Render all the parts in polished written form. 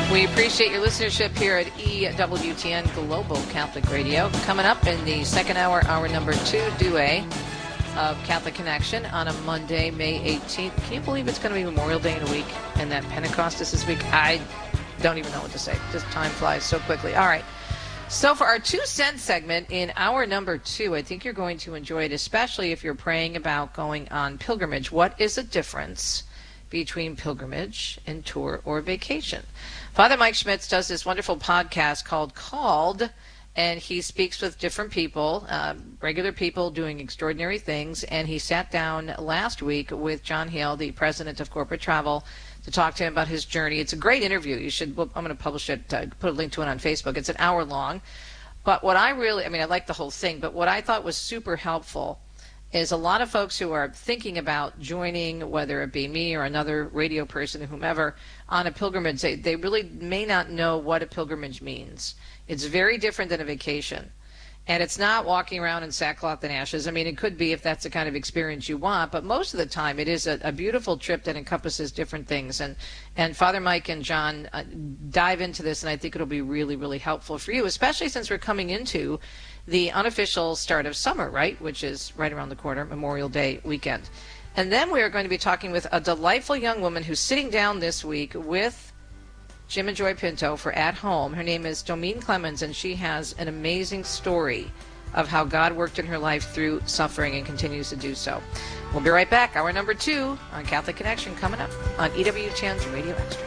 We appreciate your listenership here at EWTN Global Catholic Radio. Coming up in the second hour, hour number 2, duet of Catholic Connection on a Monday, May 18th. Can you believe it's going to be Memorial Day in a week and that Pentecost is this week? I don't even know what to say. Just time flies so quickly. All right. So for our 2 cent segment in hour number 2, I think you're going to enjoy it, especially if you're praying about going on pilgrimage. What is the difference between pilgrimage and tour or vacation? Father Mike Schmitz does this wonderful podcast called, and he speaks with different people, regular people doing extraordinary things, and he sat down last week with John Hale, the president of Corporate Travel, to talk to him about his journey. It's a great interview. I'm going to publish it, put a link to it on Facebook. It's an hour long. But what I like the whole thing, but what I thought was super helpful is a lot of folks who are thinking about joining, whether it be me or another radio person or whomever, on a pilgrimage, they really may not know what a pilgrimage means. It's very different than a vacation. And it's not walking around in sackcloth and ashes. I mean, it could be if that's the kind of experience you want, but most of the time it is a beautiful trip that encompasses different things. And Father Mike and John dive into this, and I think it'll be really, really helpful for you, especially since we're coming into the unofficial start of summer, right, which is right around the corner, Memorial Day weekend. And then we are going to be talking with a delightful young woman who's sitting down this week with Jim and Joy Pinto for At Home. Her name is Domine Clemens, and she has an amazing story of how God worked in her life through suffering and continues to do so. We'll be right back. Hour number 2 on Catholic Connection coming up on EWTN's Radio Extra.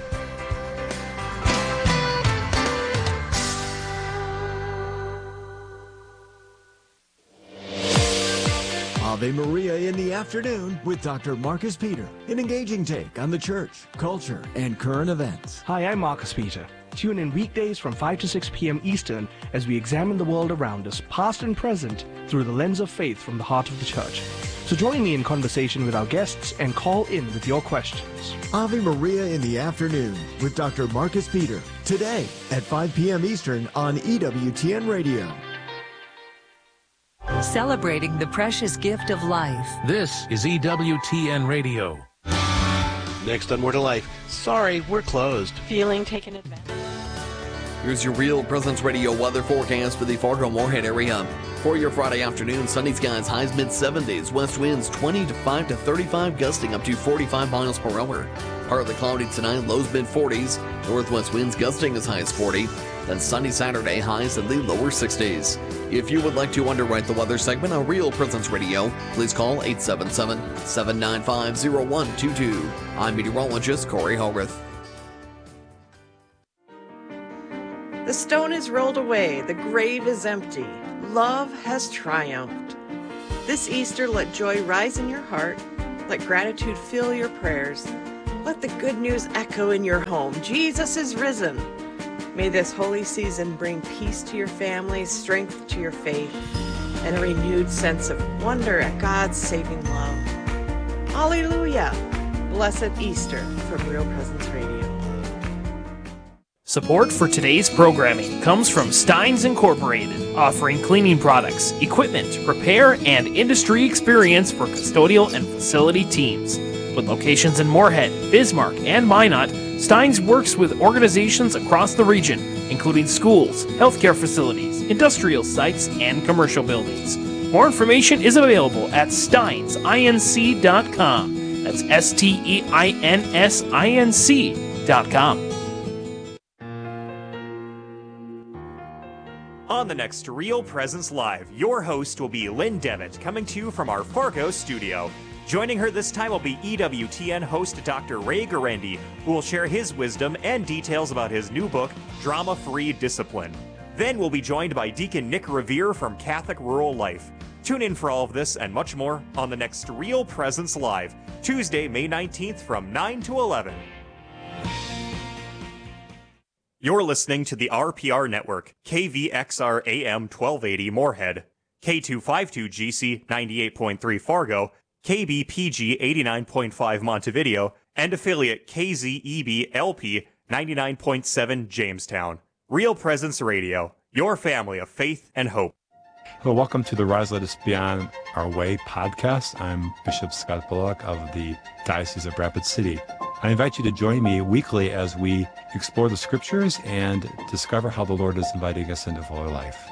Ave Maria in the afternoon with Dr. Marcus Peter. An engaging take on the church, culture, and current events. Hi, I'm Marcus Peter. Tune in weekdays from 5 to 6 p.m. Eastern as we examine the world around us, past and present, through the lens of faith from the heart of the church. So join me in conversation with our guests and call in with your questions. Ave Maria in the afternoon with Dr. Marcus Peter. Today at 5 p.m. Eastern on EWTN Radio. Celebrating the precious gift of life. This is EWTN Radio. Next on More to Life. Sorry, we're closed. Feeling taken advantage. Here's your Real Presence Radio weather forecast for the Fargo-Moorhead area. For your Friday afternoon, sunny skies, highs mid-70s, west winds 25 to 35, gusting up to 45 miles per hour. Partly cloudy tonight, lows mid-40s, northwest winds gusting as high as 40. Then sunny Saturday, highs in the lower 60s. If you would like to underwrite the weather segment on Real Presence Radio, please call 877-795-0122. I'm meteorologist Corey Hogarth. The stone is rolled away, the grave is empty, love has triumphed. This Easter, let joy rise in your heart, let gratitude fill your prayers, let the good news echo in your home. Jesus is risen. May this holy season bring peace to your family, strength to your faith, and a renewed sense of wonder at God's saving love. Hallelujah! Blessed Easter from Real Presence Radio. Support for today's programming comes from Steins Incorporated, offering cleaning products, equipment, repair, and industry experience for custodial and facility teams. With locations in Moorhead, Bismarck, and Minot, Steins works with organizations across the region, including schools, healthcare facilities, industrial sites, and commercial buildings. More information is available at steinsinc.com. That's steinsinc.com. On the next Real Presence Live, your host will be Lynn Devitt, coming to you from our Fargo studio. Joining her this time will be EWTN host Dr. Ray Guarendi, who will share his wisdom and details about his new book, Drama-Free Discipline. Then we'll be joined by Deacon Nick Revere from Catholic Rural Life. Tune in for all of this and much more on the next Real Presence Live, Tuesday, May 19th from 9 to 11. You're listening to the RPR Network, KVXR AM 1280 Moorhead, K252GC 98.3 Fargo, KBPG 89.5 Montevideo, and affiliate KZEB LP 99.7 Jamestown. Real Presence Radio, your family of faith and hope. Well, welcome to the Rise Let Us Be On Our Way podcast. I'm Bishop Scott Bullock of the Diocese of Rapid City. I invite you to join me weekly as we explore the scriptures and discover how the Lord is inviting us into fuller life.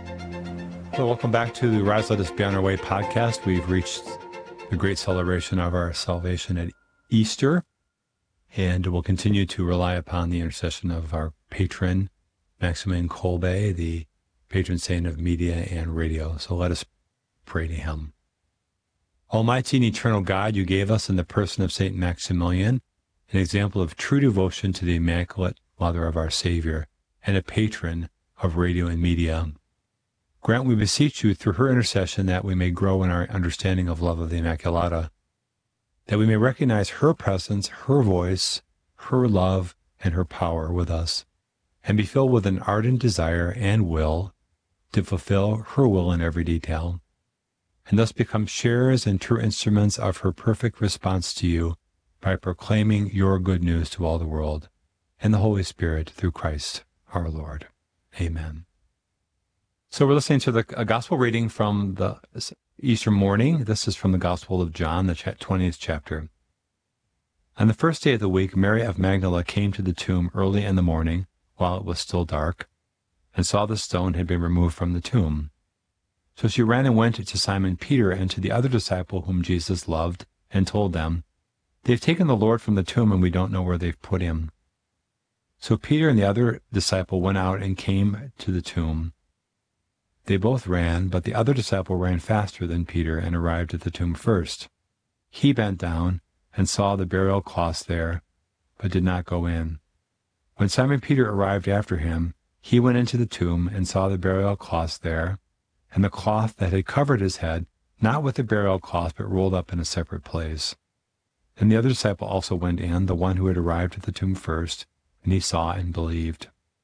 So welcome back to the Rise, Let Us Be on Our Way podcast. We've reached the great celebration of our salvation at Easter, and we'll continue to rely upon the intercession of our patron, Maximilian Kolbe, the patron saint of media and radio. So let us pray to him. Almighty and eternal God, you gave us in the person of Saint Maximilian an example of true devotion to the Immaculate Mother of our Savior and a patron of radio and media. Grant, we beseech you, through her intercession, that we may grow in our understanding of love of the Immaculata, that we may recognize her presence, her voice, her love, and her power with us, and be filled with an ardent desire and will to fulfill her will in every detail, and thus become sharers and true instruments of her perfect response to you by proclaiming your good news to all the world, and the Holy Spirit through Christ our Lord. Amen. So we're listening to a gospel reading from the Easter morning. This is from the Gospel of John, the 20th chapter. On the first day of the week, Mary of Magdala came to the tomb early in the morning, while it was still dark, and saw the stone had been removed from the tomb. So she ran and went to Simon Peter and to the other disciple whom Jesus loved, and told them, "They've taken the Lord from the tomb, and we don't know where they've put him." So Peter and the other disciple went out and came to the tomb. They both ran, but the other disciple ran faster than Peter and arrived at the tomb first. He bent down and saw the burial cloths there, but did not go in. When Simon Peter arrived after him, he went into the tomb and saw the burial cloths there, and the cloth that had covered his head, not with the burial cloth, but rolled up in a separate place. And the other disciple also went in, the one who had arrived at the tomb first, and he saw and believed.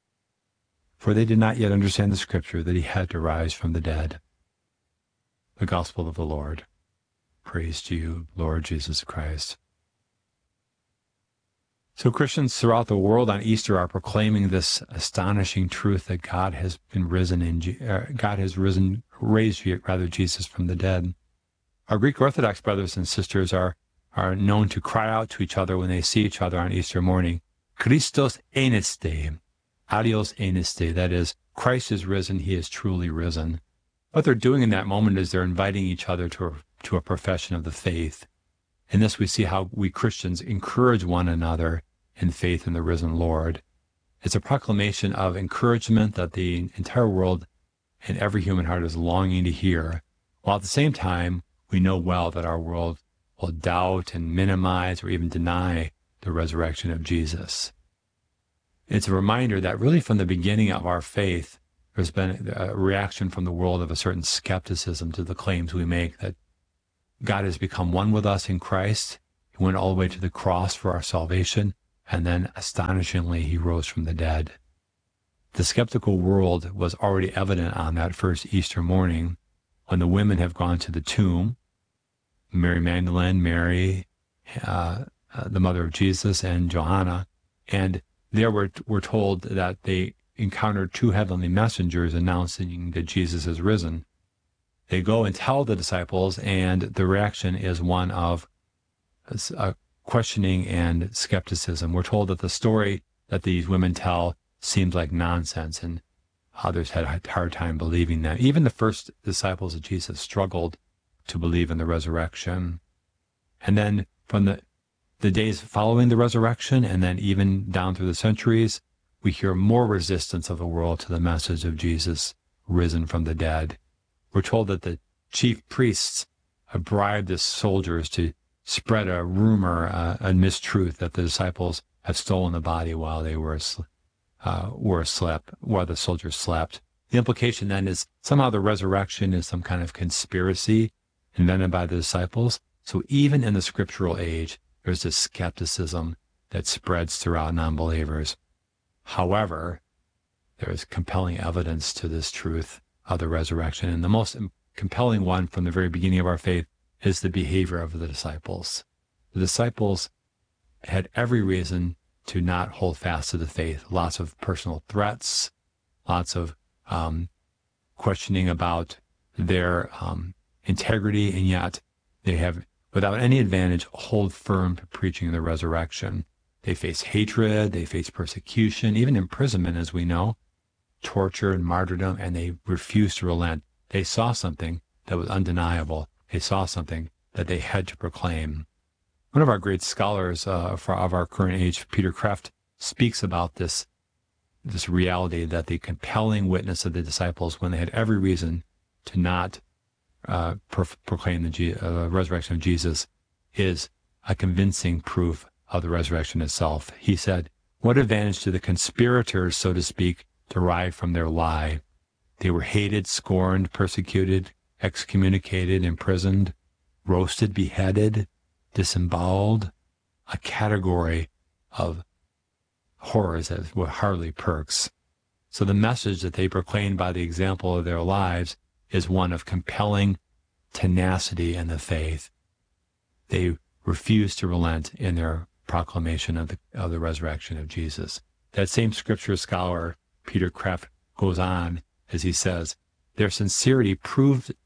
For they did not yet understand the scripture that he had to rise from the dead. The Gospel of the Lord. Praise to you, Lord Jesus Christ. So Christians throughout the world on Easter are proclaiming this astonishing truth that God has been raised Jesus from the dead. Our Greek Orthodox brothers and sisters are known to cry out to each other when they see each other on Easter morning, Christos eneste, adios eneste, that is, Christ is risen, he is truly risen. What they're doing in that moment is they're inviting each other to a profession of the faith. In this we see how we Christians encourage one another in faith in the risen Lord. It's a proclamation of encouragement that the entire world and every human heart is longing to hear, while at the same time we know well that our world will doubt and minimize or even deny the resurrection of Jesus. It's a reminder that really from the beginning of our faith, there's been a reaction from the world of a certain skepticism to the claims we make that God has become one with us in Christ. He went all the way to the cross for our salvation, and then astonishingly, he rose from the dead. The skeptical world was already evident on that first Easter morning when the women have gone to the tomb, Mary Magdalene, Mary, the mother of Jesus, and Johanna, and there we're told that they encountered two heavenly messengers announcing that Jesus is risen. They go and tell the disciples, and the reaction is one of questioning and skepticism. We're told that the story that these women tell seems like nonsense, and others had a hard time believing that. Even the first disciples of Jesus struggled to believe in the resurrection. And then from the days following the resurrection, and then even down through the centuries, we hear more resistance of the world to the message of Jesus risen from the dead. We're told that the chief priests have bribed the soldiers to spread a rumor, a mistruth that the disciples have stolen the body while they were asleep, while the soldiers slept. The implication then is somehow the resurrection is some kind of conspiracy invented by the disciples. So even in the scriptural age, there's this skepticism that spreads throughout non-believers. However, there is compelling evidence to this truth of the resurrection. And the most compelling one from the very beginning of our faith is the behavior of the disciples. The disciples had every reason to not hold fast to the faith. Lots of personal threats, lots of questioning about their integrity, and yet they have without any advantage, hold firm to preaching the resurrection. They face hatred, they face persecution, even imprisonment, as we know, torture and martyrdom, and they refuse to relent. They saw something that was undeniable. They saw something that they had to proclaim. One of our great scholars of our current age, Peter Kreeft, speaks about this reality that the compelling witness of the disciples, when they had every reason to not proclaim the resurrection of Jesus, is a convincing proof of the resurrection itself. He said, "What advantage do the conspirators, so to speak, derive from their lie? They were hated, scorned, persecuted, excommunicated, imprisoned, roasted, beheaded, disemboweled, a category of horrors that were hardly perks." So the message that they proclaimed by the example of their lives is one of compelling tenacity in the faith. They refused to relent in their proclamation of the resurrection of Jesus. That same scripture scholar, Peter Kreeft, goes on as he says, their sincerity proved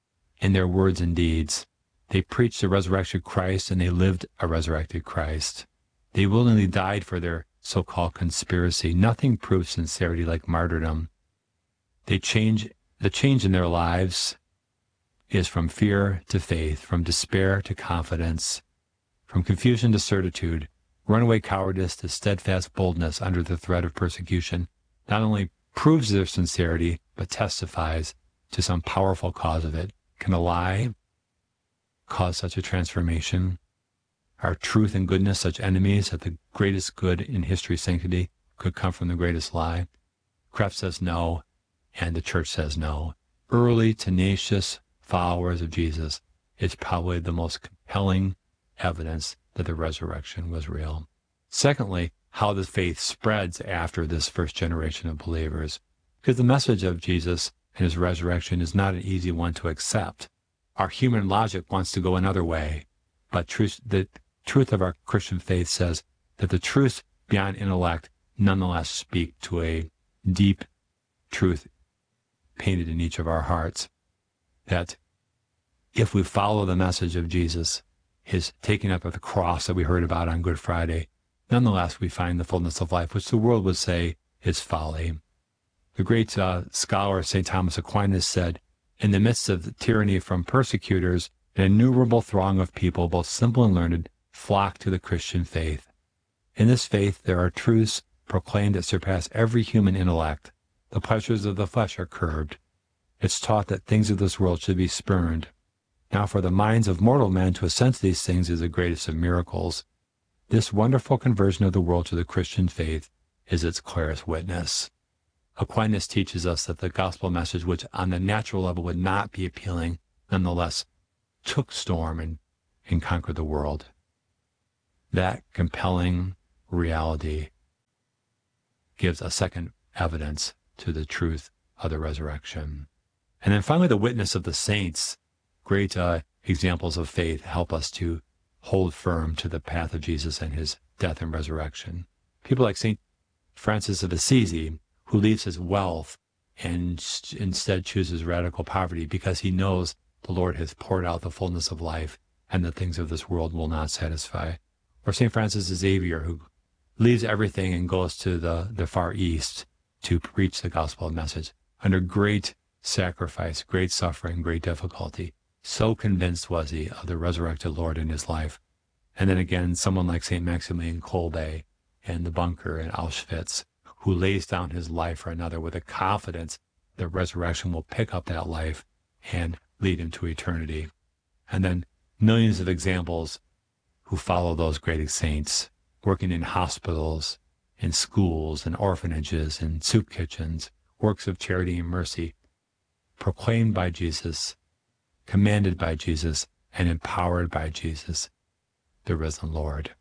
in their words and deeds. They preached the resurrected Christ and they lived a resurrected Christ. They willingly died for their so-called conspiracy. Nothing proves sincerity like martyrdom. The change in their lives is from fear to faith, from despair to confidence, from confusion to certitude, runaway cowardice to steadfast boldness under the threat of persecution. Not only proves their sincerity, but testifies to some powerful cause of it. Can a lie cause such a transformation? Are truth and goodness such enemies that the greatest good in history's sanctity could come from the greatest lie? Kreeft says no, and the church says no. Early, tenacious followers of Jesus is probably the most compelling evidence that the resurrection was real. Secondly, how the faith spreads after this first generation of believers. Because the message of Jesus and his resurrection is not an easy one to accept. Our human logic wants to go another way, but the truth of our Christian faith says that the truths beyond intellect nonetheless speak to a deep truth painted in each of our hearts, that if we follow the message of Jesus, his taking up of the cross that we heard about on Good Friday, nonetheless we find the fullness of life, which the world would say is folly. The great scholar St. Thomas Aquinas said, in the midst of the tyranny from persecutors, an innumerable throng of people, both simple and learned, flock to the Christian faith. In this faith there are truths proclaimed that surpass every human intellect. The pleasures of the flesh are curbed. It's taught that things of this world should be spurned. Now for the minds of mortal men to assent to these things is the greatest of miracles. This wonderful conversion of the world to the Christian faith is its clearest witness. Aquinas teaches us that the gospel message, which on the natural level would not be appealing, nonetheless took storm and conquered the world. That compelling reality gives a second evidence to the truth of the resurrection. And then finally, the witness of the saints. Great examples of faith help us to hold firm to the path of Jesus and his death and resurrection. People like St. Francis of Assisi, who leaves his wealth and instead chooses radical poverty because he knows the Lord has poured out the fullness of life and the things of this world will not satisfy. Or St. Francis Xavier, who leaves everything and goes to the Far East to preach the gospel message under great sacrifice, great suffering, great difficulty. So convinced was he of the resurrected Lord in his life. And then again, someone like St. Maximilian Kolbe in the bunker in Auschwitz, who lays down his life for another with a confidence that resurrection will pick up that life and lead him to eternity. And then millions of examples who follow those great saints, working in hospitals, in schools, in orphanages, in soup kitchens, works of charity and mercy, proclaimed by Jesus, commanded by Jesus, and empowered by Jesus, the risen Lord.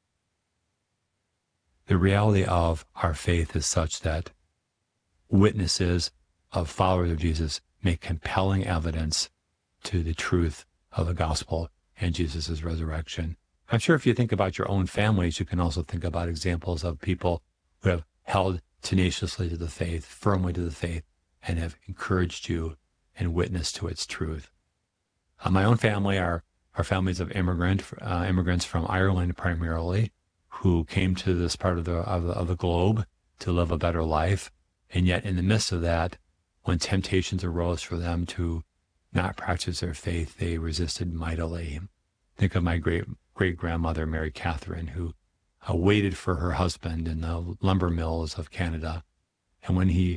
The reality of our faith is such that witnesses of followers of Jesus make compelling evidence to the truth of the gospel and Jesus' resurrection. I'm sure if you think about your own families, you can also think about examples of people who have held tenaciously to the faith, firmly to the faith, and have encouraged you and witnessed to its truth. My own family, our are families of immigrants from Ireland primarily, who came to this part of the globe to live a better life. And yet in the midst of that, when temptations arose for them to not practice their faith, they resisted mightily. Think of my great-grandmother, Mary Catherine, who waited for her husband in the lumber mills of Canada. And when he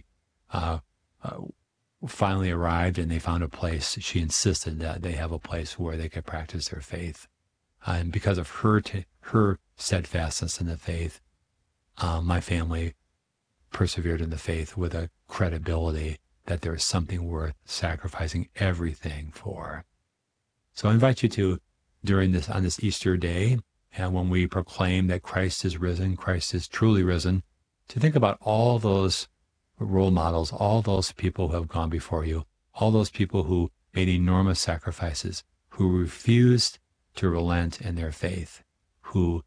finally arrived and they found a place, she insisted that they have a place where they could practice their faith. And because of her steadfastness in the faith, my family persevered in the faith with a credibility that there is something worth sacrificing everything for. So I invite you to, on this Easter day, and when we proclaim that Christ is risen, Christ is truly risen, to think about all those role models, all those people who have gone before you, all those people who made enormous sacrifices, who refused to relent in their faith, who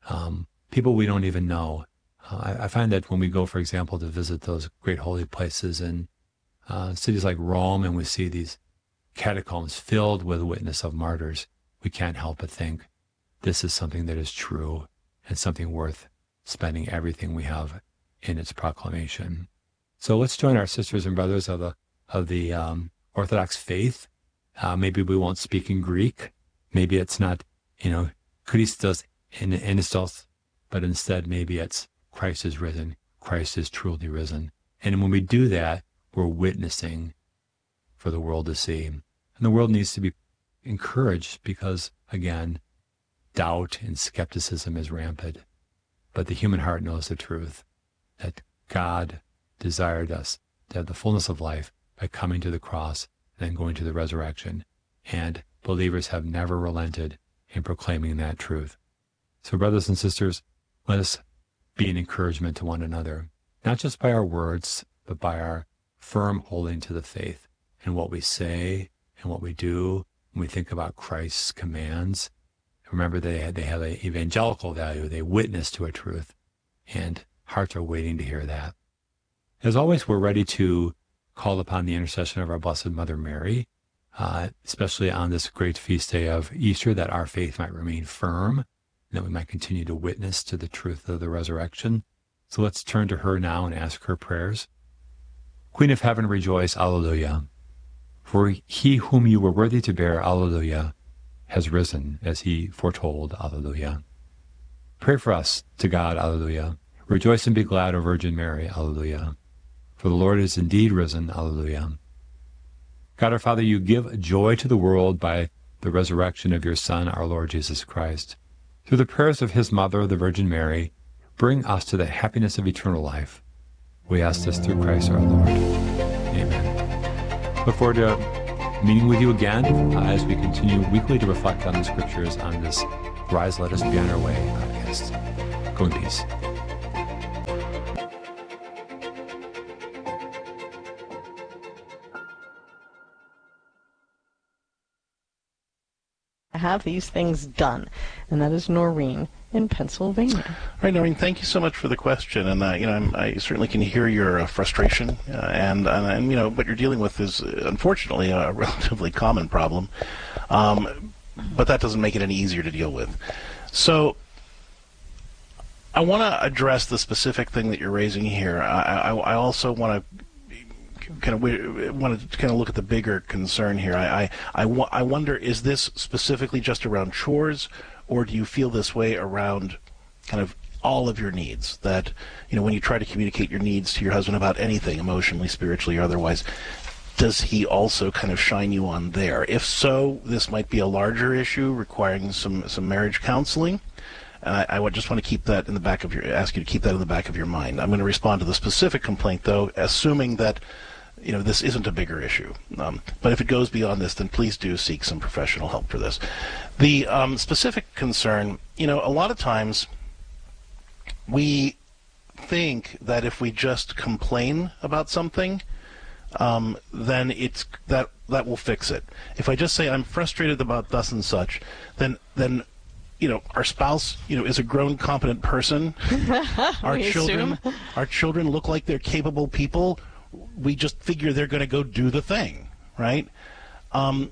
people we don't even know. I find that when we go, for example, to visit those great holy places in cities like Rome, and we see these catacombs filled with witness of martyrs, we can't help but think this is something that is true and something worth spending everything we have in its proclamation. So let's join our sisters and brothers of the Orthodox faith. Maybe we won't speak in Greek. Maybe it's not, Christos Anistos, but instead maybe it's Christ is risen. Christ is truly risen. And when we do that, we're witnessing for the world to see. And the world needs to be encouraged because, again, doubt and skepticism is rampant. But the human heart knows the truth, that God desired us to have the fullness of life by coming to the cross and then going to the resurrection. And believers have never relented in proclaiming that truth. So brothers and sisters, let us be an encouragement to one another, not just by our words, but by our firm holding to the faith and what we say and what we do when we think about Christ's commands. Remember, they have an evangelical value. They witness to a truth, and hearts are waiting to hear that. As always, we're ready to call upon the intercession of our Blessed Mother Mary, especially on this great feast day of Easter, that our faith might remain firm, and that we might continue to witness to the truth of the resurrection. So let's turn to her now and ask her prayers. Queen of Heaven, rejoice, Alleluia. For he whom you were worthy to bear, Alleluia, has risen, as he foretold, Alleluia. Pray for us to God, Alleluia. Rejoice and be glad, O Virgin Mary, Alleluia. For the Lord is indeed risen, Alleluia. God our Father, you give joy to the world by the resurrection of your Son, our Lord Jesus Christ. Through the prayers of his mother, the Virgin Mary, bring us to the happiness of eternal life. We ask this through Christ our Lord. Amen. Look forward to meeting with you again as we continue weekly to reflect on the Scriptures on this Rise, Let Us Be on Our Way podcast. Go in peace. Have these things done, and that is Noreen in Pennsylvania. All right, Noreen, thank you so much for the question, and I certainly can hear your frustration, and what you're dealing with is unfortunately a relatively common problem, but that doesn't make it any easier to deal with. So I want to address the specific thing that you're raising here. I also want to look at the bigger concern here. I wonder, is this specifically just around chores, or do you feel this way around kind of all of your needs? That, when you try to communicate your needs to your husband about anything, emotionally, spiritually, or otherwise, does he also kind of shine you on there? If so, this might be a larger issue requiring some marriage counseling. I would just want to keep that in the back of ask you to keep that in the back of your mind. I'm going to respond to the specific complaint, though, assuming that this isn't a bigger issue. But if it goes beyond this, then please do seek some professional help for this. The specific concern, a lot of times we think that if we just complain about something, then it's that will fix it. If I just say I'm frustrated about thus and such, then our spouse, is a grown, competent person. Our children look like they're capable people. We just figure they're going to go do the thing, right?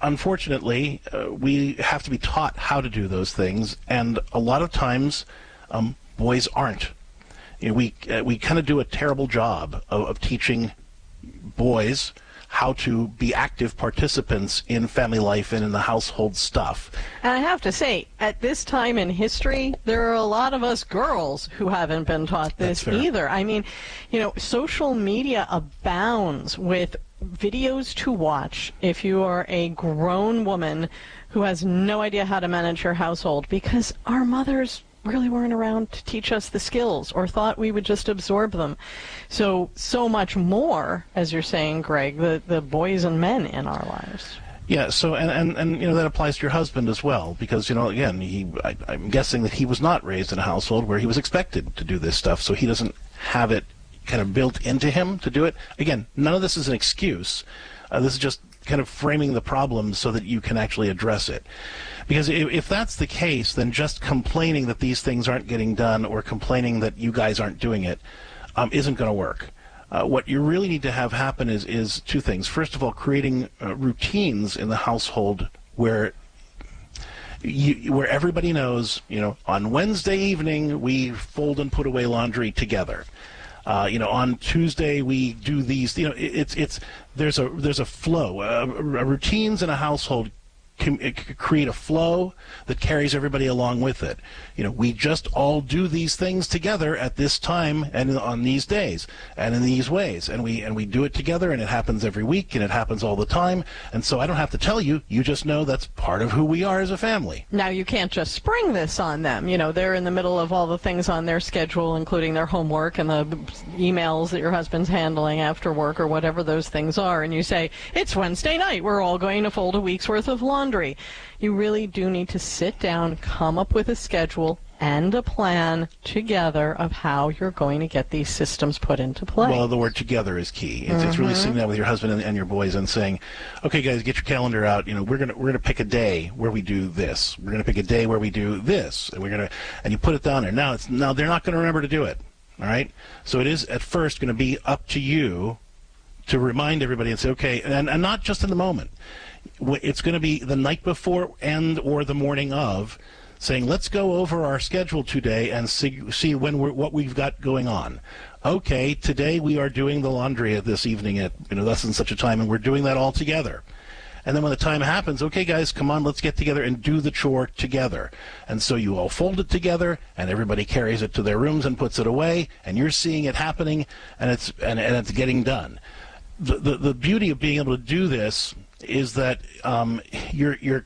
unfortunately, we have to be taught how to do those things, and a lot of times boys aren't. We kind of do a terrible job of teaching boys how to be active participants in family life and in the household stuff. And I have to say, at this time in history, there are a lot of us girls who haven't been taught this either. I mean, social media abounds with videos to watch if you are a grown woman who has no idea how to manage her household, because our mothers really weren't around to teach us the skills or thought we would just absorb them. So much more, as you're saying, Greg, the boys and men in our lives. Yeah, so and that applies to your husband as well, because again, I'm guessing that he was not raised in a household where he was expected to do this stuff, so he doesn't have it kind of built into him to do it. Again, none of this is an excuse. This is just kind of framing the problem so that you can actually address it. Because if that's the case, then just complaining that these things aren't getting done or complaining that you guys aren't doing it isn't going to work. What you really need to have happen is two things. First of all, creating routines in the household where everybody knows, on Wednesday evening we fold and put away laundry together. On Tuesday we do these. There's a flow. Routines in a household create a flow that carries everybody along with it. We just all do these things together at this time and on these days and in these ways, and we do it together, and it happens every week, and it happens all the time. And so I don't have to tell you; you just know that's part of who we are as a family. Now you can't just spring this on them. They're in the middle of all the things on their schedule, including their homework and the emails that your husband's handling after work or whatever those things are, and you say, "It's Wednesday night. We're all going to fold a week's worth of laundry." You really do need to sit down, come up with a schedule and a plan together of how you're going to get these systems put into play. Well, the word together is key. It's really sitting down with your husband and your boys and saying, "Okay, guys, get your calendar out. We're gonna pick a day where we do this. We're gonna pick a day where we do this, and you put it down there. Now they're not going to remember to do it. All right. So it is at first going to be up to you to remind everybody and say, okay, and not just in the moment. It's going to be the night before and or the morning of, saying, let's go over our schedule today and see what we've got going on. Okay, today we are doing the laundry this evening at thus and such a time, and we're doing that all together. And then when the time happens, okay, guys, come on, let's get together and do the chore together. And so you all fold it together, and everybody carries it to their rooms and puts it away, and you're seeing it happening, and it's getting done. The beauty of being able to do this is that you're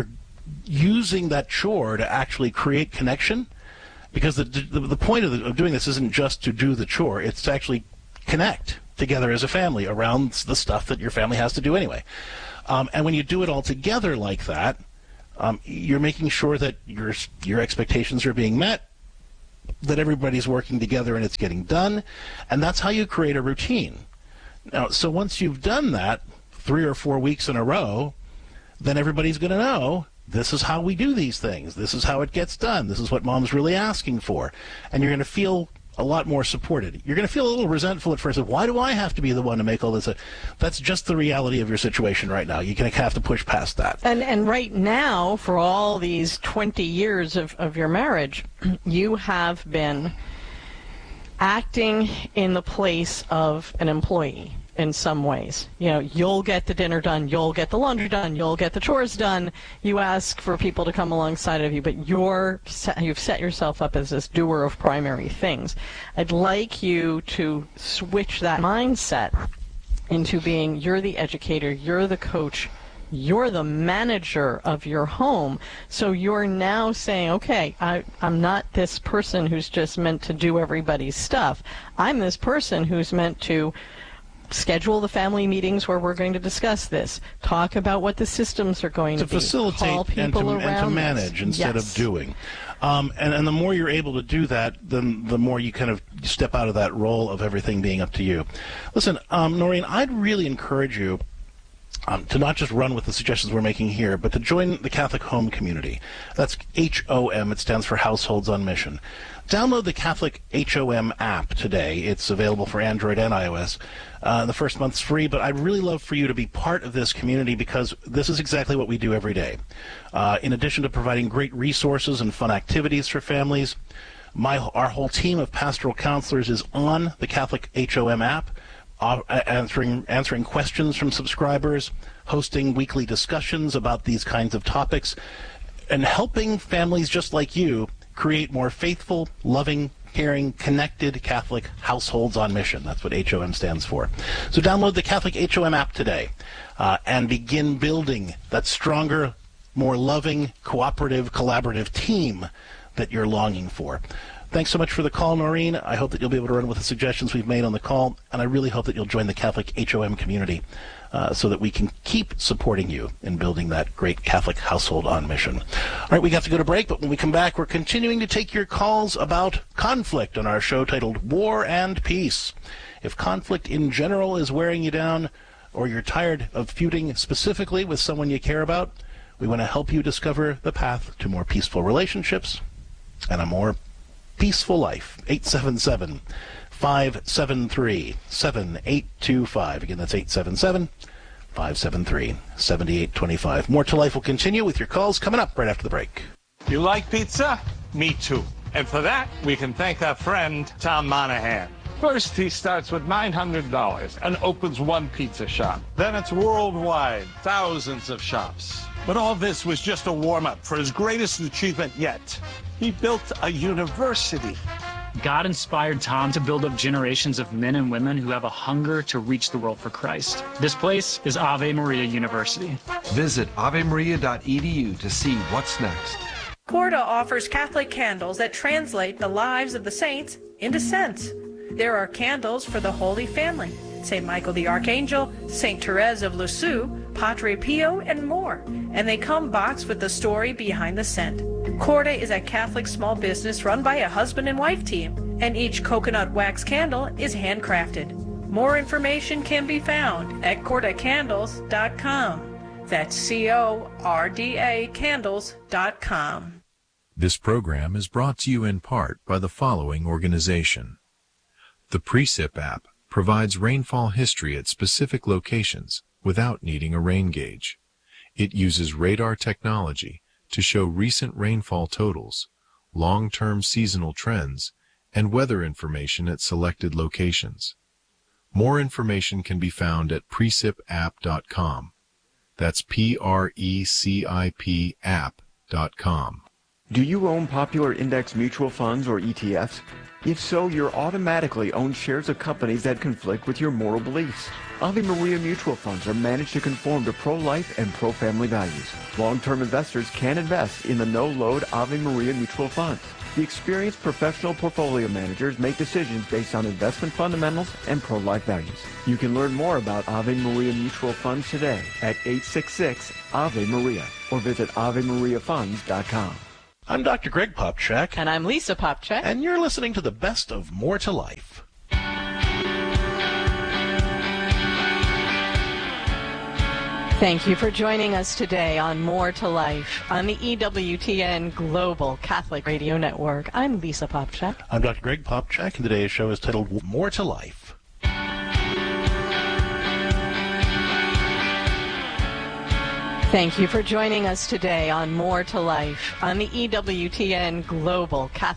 using that chore to actually create connection, because the point of doing this isn't just to do the chore, it's to actually connect together as a family around the stuff that your family has to do anyway. And when you do it all together like that, you're making sure that your expectations are being met, that everybody's working together and it's getting done, and that's how you create a routine. Now, so once you've done that 3 or 4 weeks in a row, then everybody's going to know this is how we do these things. This is how it gets done. This is what Mom's really asking for. And you're going to feel a lot more supported. You're going to feel a little resentful at first. Why do I have to be the one to make all this? That's just the reality of your situation right now. You're going to have to push past that. And right now, for all these 20 years of your marriage, you have been acting in the place of an employee in some ways. You'll get the dinner done, you'll get the laundry done, you'll get the chores done. You ask for people to come alongside of you, but you've set yourself up as this doer of primary things. I'd like you to switch that mindset into being, you're the educator, you're the coach, you're the manager of your home. So you're now saying, okay, I'm not this person who's just meant to do everybody's stuff. I'm this person who's meant to schedule the family meetings where we're going to discuss this, talk about what the systems are going to be, facilitate call people and to manage this. instead Yes. of doing. And the more you're able to do that, then the more you kind of step out of that role of everything being up to you. Listen, Noreen, I'd really encourage you to not just run with the suggestions we're making here, but to join the Catholic Home Community. That's HOM. It stands for Households on Mission. Download the Catholic HOM app today. It's available for Android and iOS. The first month's free, but I'd really love for you to be part of this community because this is exactly what we do every day. In addition to providing great resources and fun activities for families, our whole team of pastoral counselors is on the Catholic HOM app, answering questions from subscribers, hosting weekly discussions about these kinds of topics, and helping families just like you create more faithful, loving, caring, connected Catholic households on mission. That's what HOM stands for. So download the Catholic HOM app today and begin building that stronger, more loving, cooperative, collaborative team that you're longing for. Thanks so much for the call, Noreen. I hope that you'll be able to run with the suggestions we've made on the call, and I really hope that you'll join the Catholic HOM community so that we can keep supporting you in building that great Catholic household on mission. All right, we have to go to break, but when we come back, we're continuing to take your calls about conflict on our show titled War and Peace. If conflict in general is wearing you down, or you're tired of feuding specifically with someone you care about, we want to help you discover the path to more peaceful relationships and a more peaceful life. 877-573-7825. Again, that's 877-573-7825. More to Life will continue with your calls coming up right after the break. You like pizza? Me too. And for that, we can thank our friend, Tom Monahan. First, he starts with $900 and opens one pizza shop. Then it's worldwide, thousands of shops. But all this was just a warm-up for his greatest achievement yet. He built a university. God inspired Tom to build up generations of men and women who have a hunger to reach the world for Christ. This place is Ave Maria University. Visit avemaria.edu to see what's next. Corda offers Catholic candles that translate the lives of the saints into scents. There are candles for the Holy Family, St. Michael the Archangel, St. Therese of Lisieux, Padre Pio, and more. And they come boxed with the story behind the scent. Corda is a Catholic small business run by a husband and wife team, and each coconut wax candle is handcrafted. More information can be found at cordacandles.com. That's CORDA candles.com. This program is brought to you in part by the following organization. The Precip app provides rainfall history at specific locations without needing a rain gauge. It uses radar technology to show recent rainfall totals, long-term seasonal trends, and weather information at selected locations. More information can be found at precipapp.com. That's PRECIP app.com. Do you own popular index mutual funds or ETFs? If so, you're automatically own shares of companies that conflict with your moral beliefs. Ave Maria mutual funds are managed to conform to pro-life and pro-family values. Long-term investors can invest in the no-load Ave Maria mutual funds. The experienced professional portfolio managers make decisions based on investment fundamentals and pro-life values. You can learn more about Ave Maria mutual funds today at 866-AVE-MARIA or visit AveMariaFunds.com. I'm Dr. Greg Popchak. And I'm Lisa Popchak. And you're listening to the best of More to Life. Thank you for joining us today on More to Life on the EWTN Global Catholic Radio Network. I'm Lisa Popchak. I'm Dr. Greg Popchak, and today's show is titled More to Life. Thank you for joining us today on More to Life on the EWTN Global Catholic